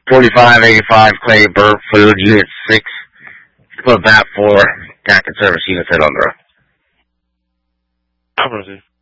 4585 Clay Burp Food, Unit 6. Put that for Captain Service Unit Head on the road. I'll proceed.